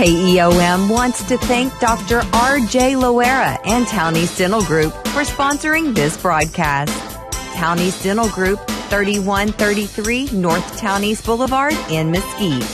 KEOM wants to thank Dr. R.J. Loera and Townie's Dental Group for sponsoring this broadcast. Townie's Dental Group, 3133 North Townies Boulevard in Mesquite.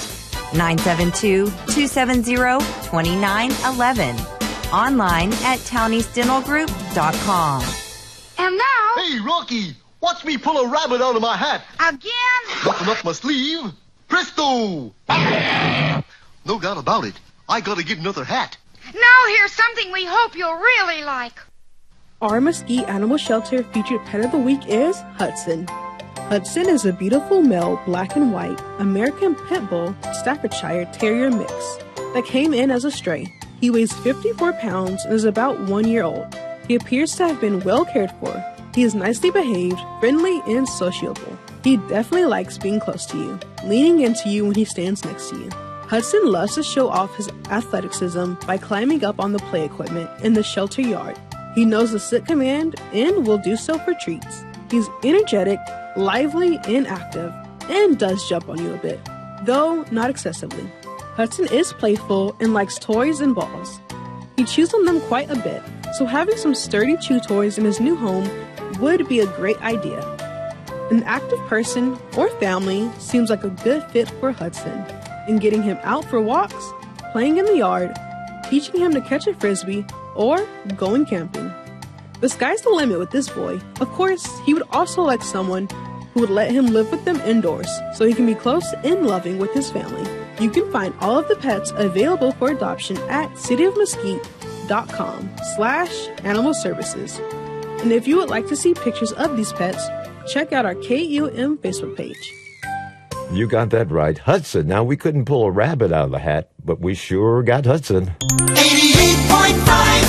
972-270-2911. Online at towniesdentalgroup.com. And now... Hey, Rocky, watch me pull a rabbit out of my hat. Again? Nothing up my sleeve. Presto! No doubt about it. I gotta get another hat. Now here's something we hope you'll really like. Our Mesquite Animal Shelter featured pet of the week is Hudson. Hudson is a beautiful male black and white American Pit Bull Staffordshire Terrier mix that came in as a stray. He weighs 54 pounds and is about 1 year old. He appears to have been well cared for. He is nicely behaved, friendly, and sociable. He definitely likes being close to you, leaning into you when he stands next to you. Hudson loves to show off his athleticism by climbing up on the play equipment in the shelter yard. He knows the sit command and will do so for treats. He's energetic, lively, and active, and does jump on you a bit, though not excessively. Hudson is playful and likes toys and balls. He chews on them quite a bit, so having some sturdy chew toys in his new home would be a great idea. An active person or family seems like a good fit for Hudson. In getting him out for walks, playing in the yard, teaching him to catch a frisbee, or going camping. The sky's the limit with this boy. Of course, he would also like someone who would let him live with them indoors so he can be close and loving with his family. You can find all of the pets available for adoption at cityofmesquite.com/animal services. And if you would like to see pictures of these pets, check out our KUM Facebook page. You got that right. Hudson. Now, we couldn't pull a rabbit out of the hat, but we sure got Hudson. 88.5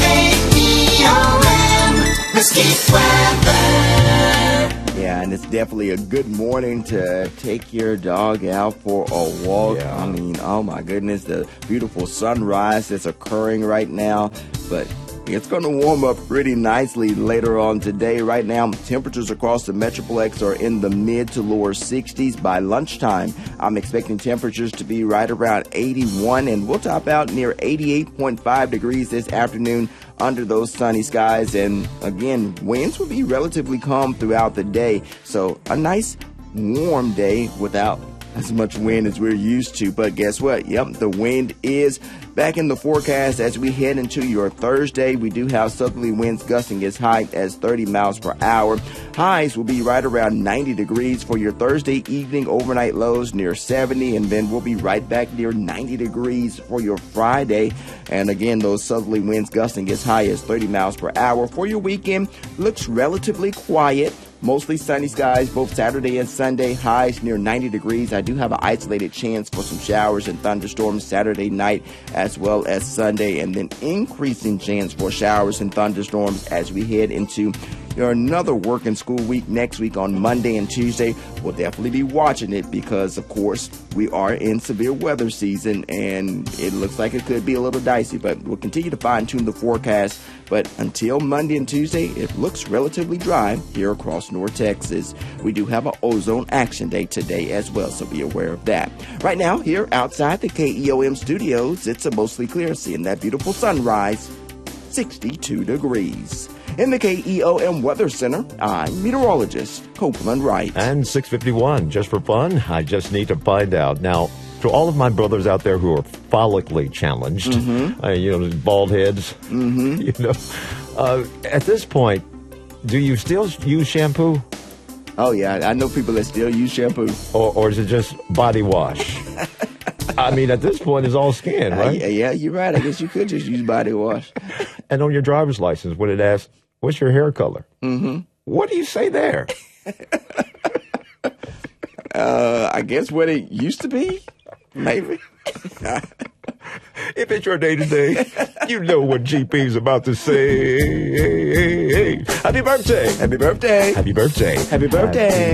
KEOM, Mesquite weather. Yeah, and it's definitely a good morning to take your dog out for a walk. Yeah. I mean, oh my goodness, the beautiful sunrise that's occurring right now. But it's going to warm up pretty nicely later on today. Right now, temperatures across the Metroplex are in the mid to lower 60s. By lunchtime, I'm expecting temperatures to be right around 81, and we'll top out near 88.5 degrees this afternoon under those sunny skies. And again, winds will be relatively calm throughout the day. So a nice warm day without as much wind as we're used to. But guess what? Yep, the wind is back in the forecast as we head into your Thursday. We do have southerly winds gusting as high as 30 miles per hour. Highs will be right around 90 degrees for your Thursday evening. Overnight lows near 70, and then we'll be right back near 90 degrees for your Friday. And again, those southerly winds gusting as high as 30 miles per hour. For your weekend, looks relatively quiet. Mostly sunny skies both Saturday and Sunday, highs near 90 degrees. I do have an isolated chance for some showers and thunderstorms Saturday night as well as Sunday, and then increasing chance for showers and thunderstorms as we head into another working school week next week on Monday and Tuesday. We'll definitely be watching it because, of course, we are in severe weather season and it looks like it could be a little dicey, but we'll continue to fine-tune the forecast. But until Monday and Tuesday, it looks relatively dry here across North Texas. We do have an ozone action day today as well, so be aware of that. Right now, here outside the KEOM studios, it's a mostly clear, seeing that beautiful sunrise, 62 degrees. In the KEOM Weather Center, I'm meteorologist Copeland Wright. And 6:51, just for fun, I just need to find out. Now, to all of my brothers out there who are follically challenged, bald heads, at this point, do you still use shampoo? Oh, yeah, I know people that still use shampoo. Or is it just body wash? I mean, at this point, it's all skin, right? Yeah, you're right. I guess you could just use body wash. And on your driver's license, when it asks, what's your hair color? What do you say there? I guess what it used to be, maybe. If it's your day-to-day, you know what GP's about to say. Happy birthday. Happy birthday. Happy birthday. Happy birthday.